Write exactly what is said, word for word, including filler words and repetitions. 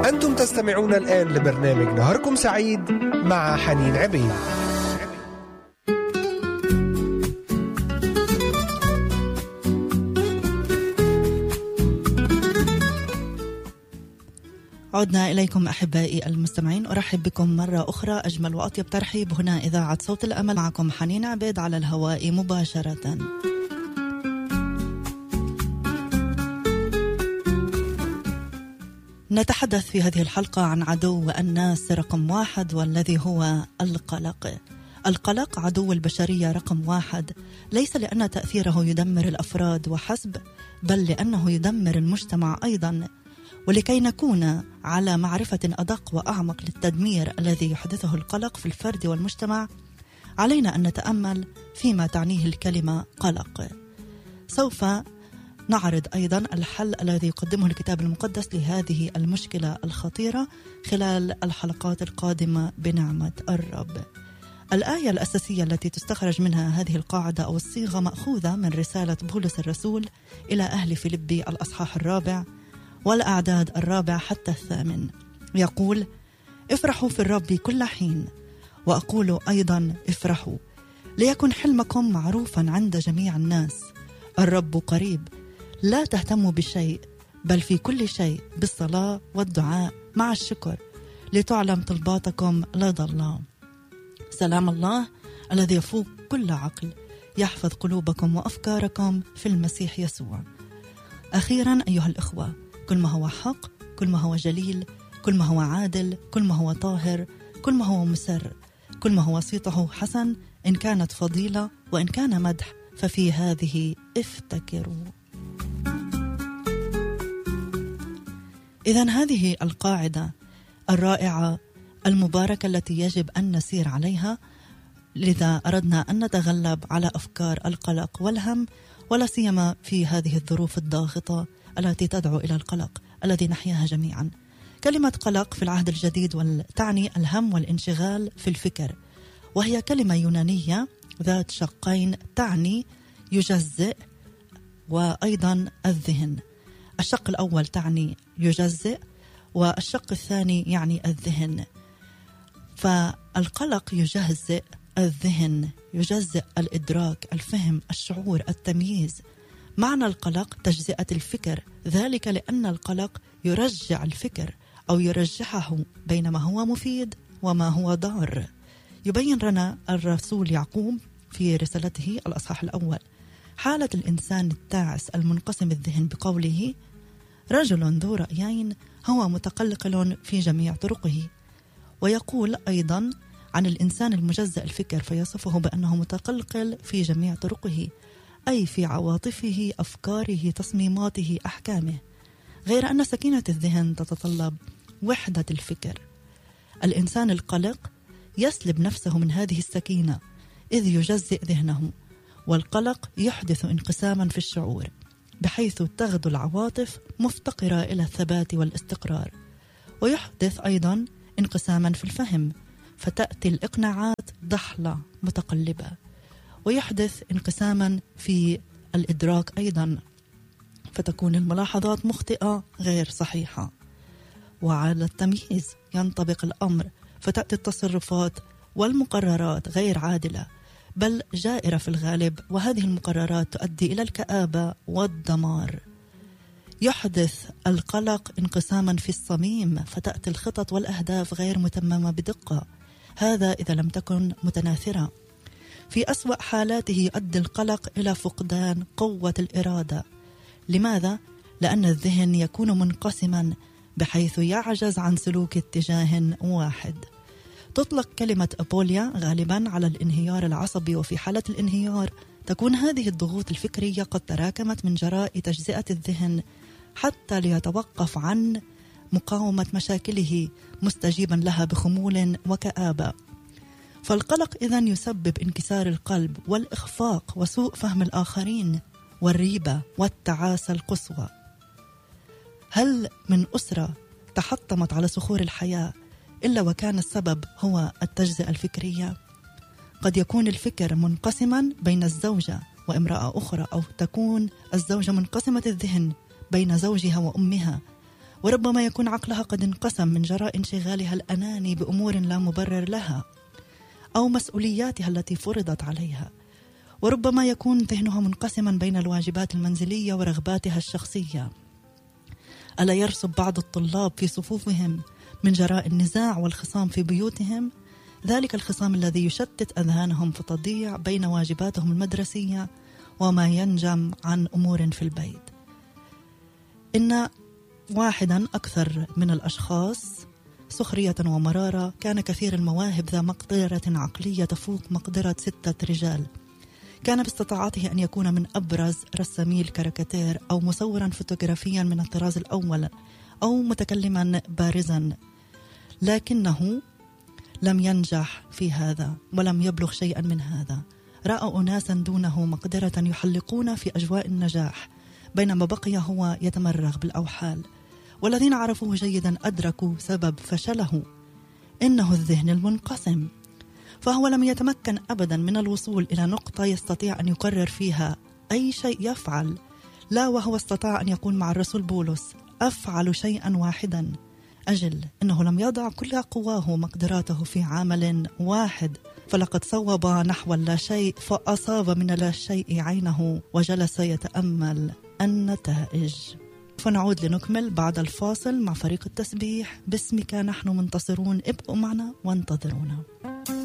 أنتم تستمعون الآن لبرنامج نهاركم سعيد مع حنين عبيد. عدنا إليكم أحبائي المستمعين، أرحب بكم مرة أخرى، أجمل وأطيب ترحيب هنا إذاعة صوت الأمل، معكم حنين عبيد على الهواء مباشرة. نتحدث في هذه الحلقة عن عدو الناس رقم واحد، والذي هو القلق. القلق عدو البشرية رقم واحد، ليس لأن تأثيره يدمر الأفراد وحسب، بل لأنه يدمر المجتمع أيضا. ولكي نكون على معرفة أدق وأعمق للتدمير الذي يحدثه القلق في الفرد والمجتمع، علينا أن نتأمل فيما تعنيه الكلمة قلق. سوف نعرض أيضا الحل الذي يقدمه الكتاب المقدس لهذه المشكلة الخطيرة خلال الحلقات القادمة بنعمة الرب. الآية الأساسية التي تستخرج منها هذه القاعدة أو الصيغة مأخوذة من رسالة بولس الرسول إلى أهل فيلبي الأصحاح الرابع والأعداد الرابع حتى الثامن. يقول: افرحوا في الرب كل حين، وأقول أيضا افرحوا، ليكن حلمكم معروفا عند جميع الناس، الرب قريب، لا تهتموا بشيء، بل في كل شيء بالصلاة والدعاء مع الشكر لتعلم طلباتكم لدى الله. سلام الله الذي يفوق كل عقل يحفظ قلوبكم وأفكاركم في المسيح يسوع. أخيرا أيها الإخوة، كل ما هو حق، كل ما هو جليل، كل ما هو عادل، كل ما هو طاهر، كل ما هو مسر، كل ما هو صيته حسن، إن كانت فضيلة وإن كان مدح، ففي هذه افتكروا. إذن هذه القاعدة الرائعة المباركة التي يجب أن نسير عليها، لذا أردنا أن نتغلب على أفكار القلق والهم، ولا سيما في هذه الظروف الضاغطة التي تدعو إلى القلق الذي نحياها جميعا. كلمة قلق في العهد الجديد تعني الهم والانشغال في الفكر، وهي كلمة يونانية ذات شقين، تعني يجزئ وأيضا الذهن. الشق الأول تعني يجزئ، والشق الثاني يعني الذهن. فالقلق يجزئ الذهن، يجزئ الإدراك، الفهم، الشعور، التمييز. معنى القلق تجزئة الفكر، ذلك لأن القلق يرجع الفكر أو يرجحه بين ما هو مفيد وما هو ضار. يبين لنا الرسول يعقوب في رسالته الأصحاح الأول حالة الإنسان التاعس المنقسم الذهن بقوله: رجل ذو رأيين هو متقلقل في جميع طرقه. ويقول أيضا عن الإنسان المجزأ الفكر فيصفه بأنه متقلقل في جميع طرقه، أي في عواطفه، أفكاره، تصميماته، أحكامه. غير أن سكينة الذهن تتطلب وحدة الفكر. الإنسان القلق يسلب نفسه من هذه السكينة إذ يجزئ ذهنه، والقلق يحدث انقساما في الشعور، بحيث تغدو العواطف مفتقرة إلى الثبات والاستقرار، ويحدث أيضا انقساما في الفهم، فتأتي الإقناعات ضحلة متقلبة، ويحدث انقساما في الإدراك أيضا، فتكون الملاحظات مخطئة غير صحيحة. وعلى التمييز ينطبق الأمر، فتأتي التصرفات والمقررات غير عادلة بل جائرة في الغالب، وهذه المقررات تؤدي إلى الكآبة والدمار. يحدث القلق انقساما في الصميم، فتأتي الخطط والأهداف غير متممة بدقة، هذا إذا لم تكن متناثرة. في أسوأ حالاته يؤدي القلق إلى فقدان قوة الإرادة. لماذا؟ لأن الذهن يكون منقسما بحيث يعجز عن سلوك اتجاه واحد. تطلق كلمة أبوليا غالبا على الانهيار العصبي، وفي حالة الانهيار تكون هذه الضغوط الفكرية قد تراكمت من جراء تجزئة الذهن حتى ليتوقف عن مقاومة مشاكله، مستجيبا لها بخمول وكآبة. فالقلق إذن يسبب انكسار القلب والإخفاق وسوء فهم الآخرين والريبة والتعاسة القصوى. هل من أسرة تحطمت على صخور الحياة إلا وكان السبب هو التجزئة الفكرية؟ قد يكون الفكر منقسما بين الزوجة وامرأة أخرى، أو تكون الزوجة منقسمة الذهن بين زوجها وأمها، وربما يكون عقلها قد انقسم من جراء انشغالها الأناني بأمور لا مبرر لها أو مسؤولياتها التي فرضت عليها. وربما يكون ذهنها منقسما بين الواجبات المنزلية ورغباتها الشخصية. ألا يرسب بعض الطلاب في صفوفهم من جراء النزاع والخصام في بيوتهم، ذلك الخصام الذي يشتت أذهانهم فتضيع بين واجباتهم المدرسية وما ينجم عن أمور في البيت. إن واحدا أكثر من الأشخاص سخرية ومرارة كان كثير المواهب ذا مقدرة عقلية تفوق مقدرة ستة رجال. كان باستطاعته أن يكون من أبرز رسامي الكاريكاتير أو مصورا فوتوغرافيا من الطراز الأول أو متكلما بارزا، لكنه لم ينجح في هذا ولم يبلغ شيئا من هذا. رأى أناسا دونه مقدرة يحلقون في أجواء النجاح بينما بقي هو يتمرغ بالأوحال. والذين عرفوه جيدا أدركوا سبب فشله، إنه الذهن المنقسم. فهو لم يتمكن أبدا من الوصول إلى نقطة يستطيع أن يقرر فيها أي شيء يفعل. لا، وهو استطاع أن يقول مع الرسول بولس: أفعل شيئا واحدا. أجل، إنه لم يضع كل قواه ومقدراته في عمل واحد، فلقد صوب نحو لا شيء فأصاب من لا شيء عينه وجلس يتأمل النتائج. فنعود لنكمل بعد الفاصل مع فريق التسبيح. باسمك نحن منتصرون. ابقوا معنا وانتظرونا.